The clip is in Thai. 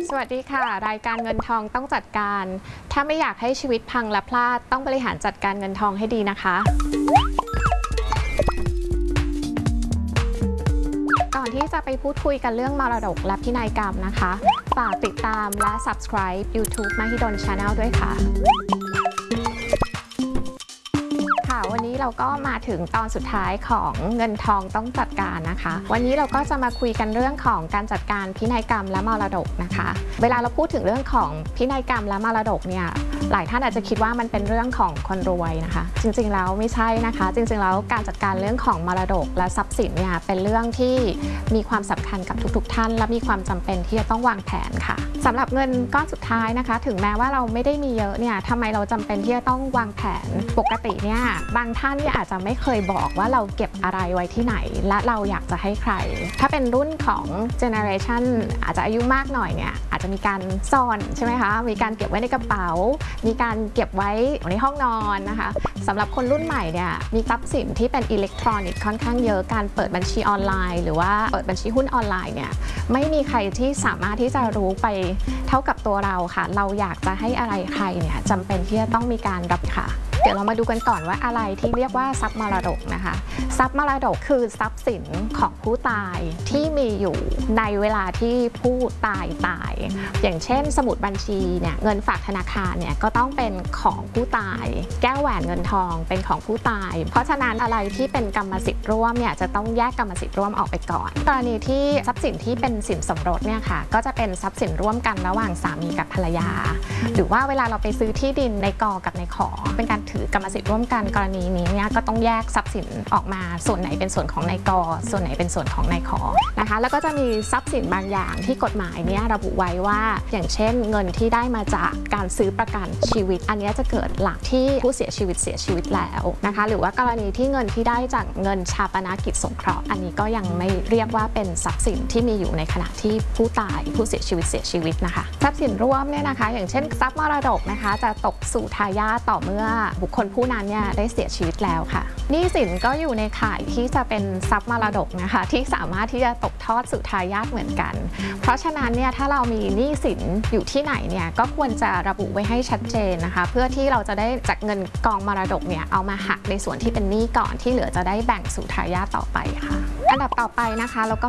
สวัสดีค่ะรายการเงินทองต้องจัดการถ้าไม่อยากให้ชีวิตพังและพลาดต้องบริหารจัดการเงินทองให้ดีนะคะก่อนที่จะไปพูดคุยกันเรื่องมรดกและพินัยกรรมนะคะฝากติดตามและ subscribe YouTube Mahidol Channel ด้วยค่ะวันนี้เราก็มาถึงตอนสุดท้ายของเงินทองต้องจัดการนะคะวันนี้เราก็จะมาคุยกันเรื่องของการจัดการพินัยกรรมและมรดกนะคะเวลาเราพูดถึงเรื่องของพินัยกรรมและมรดกเนี่ยหลายท่านอาจจะคิดว่ามันเป็นเรื่องของคนรวยนะคะจริงๆแล้วไม่ใช่นะคะจริงๆแล้วการจัดการเรื่องของมรดกและทรัพย์สินเนี่ยเป็นเรื่องที่มีความสำคัญกับทุกๆท่านและมีความจำเป็นที่จะต้องวางแผนค่ะสำหรับเงินก้อนสุดท้ายนะคะถึงแม้ว่าเราไม่ได้มีเยอะเนี่ยทำไมเราจำเป็นที่จะต้องวางแผนปกติเนี่ยบางท่านเนี่ยอาจจะไม่เคยบอกว่าเราเก็บอะไรไว้ที่ไหนและเราอยากจะให้ใครถ้าเป็นรุ่นของเจเนอเรชันอาจจะอายุมากหน่อยเนี่ยอาจจะมีการซ่อนใช่ไหมคะมีการเก็บไว้ในกระเป๋ามีการเก็บไว้ในห้องนอนนะคะสำหรับคนรุ่นใหม่เนี่ยมีทรัพย์สินที่เป็นอิเล็กทรอนิกส์ค่อนข้างเยอะการเปิดบัญชีออนไลน์หรือว่าเปิดบัญชีหุ้นออนไลน์เนี่ยไม่มีใครที่สามารถที่จะรู้ไปเท่ากับตัวเราค่ะเราอยากจะให้อะไรใครเนี่ยจำเป็นที่จะต้องมีการรับค่ะเดี๋ยวเรามาดูกันก่อนว่าอะไรที่เรียกว่าทรัพย์มรดกนะคะทรัพย์มรดกคือทรัพย์สินของผู้ตายที่มีอยู่ในเวลาที่ผู้ตายอย่างเช่นสมุดบัญชีเนี่ยเงินฝากธนาคารเนี่ยก็ต้องเป็นของผู้ตายแก้วแหวนเงินทองเป็นของผู้ตายเพราะฉะนั้นอะไรที่เป็นกรรมสิทธิ์ร่วมเนี่ยจะต้องแยกกรรมสิทธิ์ร่วมออกไปก่อนกรณีที่ทรัพย์สินที่เป็นสินสมรสเนี่ยค่ะก็จะเป็นทรัพย์สินร่วมกันระหว่างสามีกับภรรยาหรือว่าเวลาเราไปซื้อที่ดินในกอกับในขอเป็นการถือกรรมสิทธิ์ร่วมกันกรณีนี้เนี่ยก็ต้องแยกทรัพย์สินออกมาส่วนไหนเป็นส่วนของนายกส่วนไหนเป็นส่วนของนายขอนะคะแล้วก็จะมีทรัพย์สินบางอย่างที่กฎหมายเนี่ยระบุไว้ว่าอย่างเช่นเงินที่ได้มาจากการซื้อประกันชีวิตอันนี้จะเกิดหลักที่ผู้เสียชีวิตแล้วนะคะหรือว่ากรณีที่เงินที่ได้จากเงินชาปนกิจสงเคราะห์อันนี้ก็ยังไม่เรียกว่าเป็นทรัพย์สินที่มีอยู่ในขณะที่ผู้เสียชีวิตนะคะทรัพย์สินร่วมเนี่ยนะคะอย่างเช่นทรัพย์มรดกนะคะจะตกสู่ทายาทต่อเมื่อบุคคลผู้นั้นเนี่ยได้เสียชีวิตแล้วค่ะหนี้สินก็อยู่ในข่ายที่จะเป็นทรัพย์มรดกนะคะที่สามารถที่จะตกทอดสู่ทายาทเหมือนกันเพราะฉะนั้นเนี่ยถ้าเรามีหนี้สินอยู่ที่ไหนเนี่ยก็ควรจะระบุไว้ให้ชัดเจนนะคะเพื่อที่เราจะได้จากเงินกองมรดกเนี่ยเอามาหักในส่วนที่เป็นหนี้ก่อนที่เหลือจะได้แบ่งสู่ทายาทต่อไปค่ะอันดับต่อไปนะคะเราก็